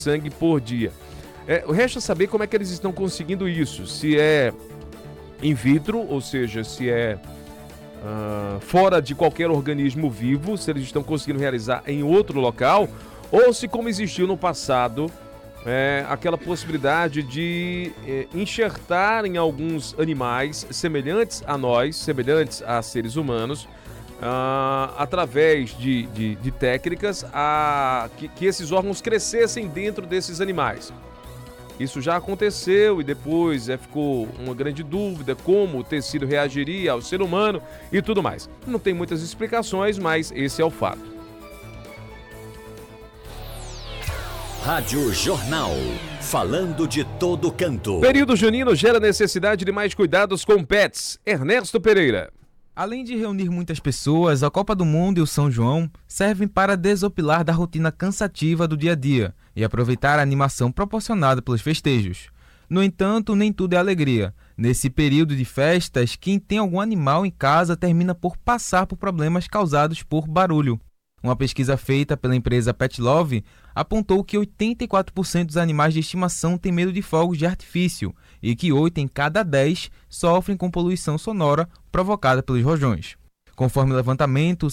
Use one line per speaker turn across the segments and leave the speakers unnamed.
sangue por dia. Resta saber como é que eles estão conseguindo isso, se é in vitro, ou seja, se é fora de qualquer organismo vivo, se eles estão conseguindo realizar em outro local, ou se, como existiu no passado, aquela possibilidade de enxertar em alguns animais semelhantes a nós, semelhantes a seres humanos, através de técnicas que esses órgãos crescessem dentro desses animais. Isso já aconteceu e depois ficou uma grande dúvida como o tecido reagiria ao ser humano e tudo mais. Não tem muitas explicações, mas esse é o fato.
Rádio Jornal, falando de todo canto.
Período junino gera necessidade de mais cuidados com pets. Ernesto Pereira.
Além de reunir muitas pessoas, a Copa do Mundo e o São João servem para desopilar da rotina cansativa do dia a dia e aproveitar a animação proporcionada pelos festejos. No entanto, nem tudo é alegria. Nesse período de festas, quem tem algum animal em casa termina por passar por problemas causados por barulho. Uma pesquisa feita pela empresa Petlove apontou que 84% dos animais de estimação têm medo de fogos de artifício e que 8 em cada 10 sofrem com poluição sonora provocada pelos rojões. Conforme o levantamento,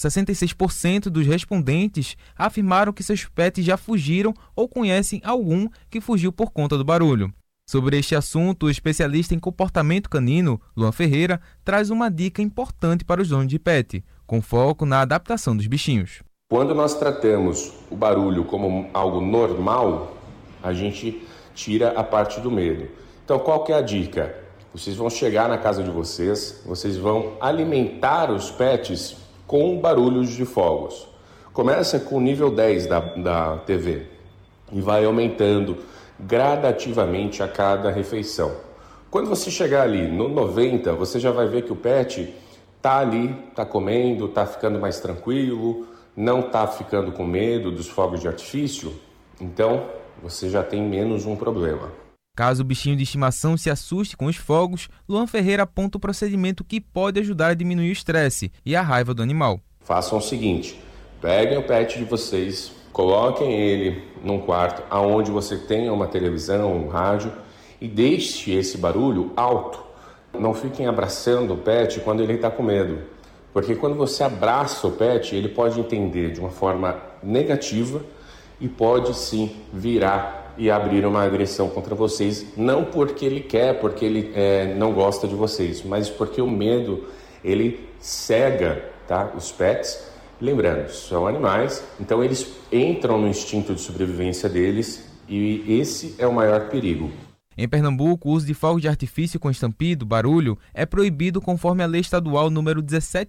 66% dos respondentes afirmaram que seus pets já fugiram ou conhecem algum que fugiu por conta do barulho. Sobre este assunto, o especialista em comportamento canino, Luan Ferreira, traz uma dica importante para os donos de pet, com foco na adaptação dos bichinhos.
Quando nós tratamos o barulho como algo normal, a gente tira a parte do medo. Então, qual que é a dica? Vocês vão chegar na casa de vocês, vocês vão alimentar os pets com barulhos de fogos. Começa com o nível 10 da TV e vai aumentando gradativamente a cada refeição. Quando você chegar ali no 90, você já vai ver que o pet está ali, está comendo, está ficando mais tranquilo, não está ficando com medo dos fogos de artifício, então você já tem menos um problema.
Caso o bichinho de estimação se assuste com os fogos, Luan Ferreira aponta o procedimento que pode ajudar a diminuir o estresse e a raiva do animal.
Façam o seguinte, peguem o pet de vocês, coloquem ele num quarto onde você tenha uma televisão, um rádio e deixe esse barulho alto. Não fiquem abraçando o pet quando ele está com medo. Porque quando você abraça o pet, ele pode entender de uma forma negativa e pode sim virar e abrir uma agressão contra vocês, não porque ele quer, porque ele não gosta de vocês, mas porque o medo, ele cega, tá? Os pets. Lembrando, são animais, então eles entram no instinto de sobrevivência deles e esse é o maior perigo.
Em Pernambuco, o uso de fogos de artifício com estampido, barulho, é proibido conforme a Lei Estadual número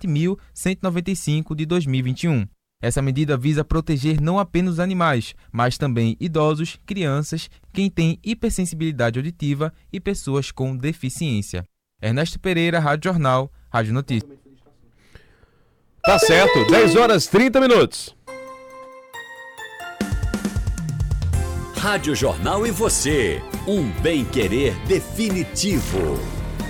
17.195 de 2021. Essa medida visa proteger não apenas os animais, mas também idosos, crianças, quem tem hipersensibilidade auditiva e pessoas com deficiência. Ernesto Pereira, Rádio Jornal, Rádio Notícias.
Tá certo, 10h30.
Rádio Jornal e você, um bem-querer definitivo.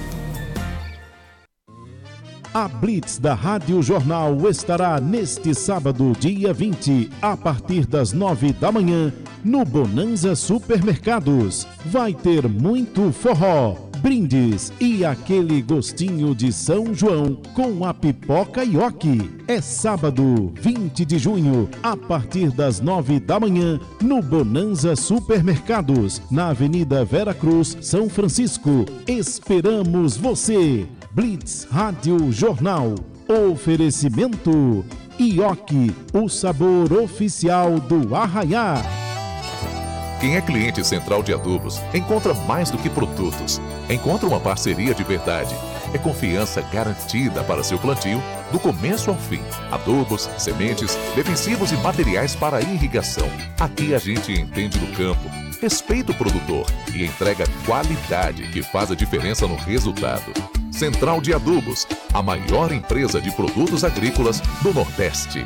A Blitz da Rádio Jornal estará neste sábado, dia 20, a partir das 9 da manhã, no Bonanza Supermercados. Vai ter muito forró, brindes e aquele gostinho de São João com a pipoca Ioki. É sábado, 20 de junho, a partir das 9 da manhã, no Bonanza Supermercados, na Avenida Vera Cruz, São Francisco. Esperamos você! Blitz Rádio Jornal. Oferecimento Ioki, o sabor oficial do Arraiá.
Quem é cliente Central de Adubos encontra mais do que produtos. Encontra uma parceria de verdade. É confiança garantida para seu plantio, do começo ao fim. Adubos, sementes, defensivos e materiais para irrigação. Aqui a gente entende do campo, respeita o produtor e entrega qualidade que faz a diferença no resultado. Central de Adubos, a maior empresa de produtos agrícolas do Nordeste.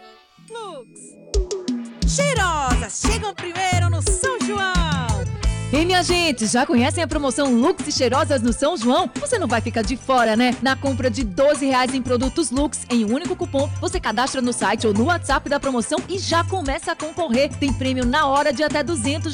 Lux, cheirosas, chegam primeiro no São João. Ei, minha gente, já conhecem a promoção Lux e Cheirosas no São João? Você não vai ficar de fora, né? Na compra de R$12 em produtos Lux, em um único cupom, você cadastra no site ou no WhatsApp da promoção e já começa a concorrer. Tem prêmio na hora de até R$200